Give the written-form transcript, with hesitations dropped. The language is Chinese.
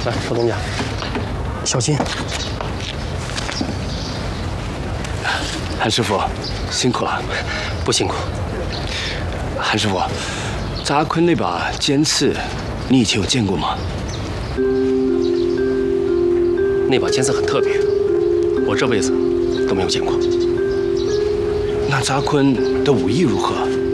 来，少东家，小心。 韩师傅，辛苦了。 不辛苦。 韩师傅，扎坤那把尖刺，你以前有见过吗？ 那把尖刺很特别，我这辈子都没有见过。 那扎坤的武艺如何？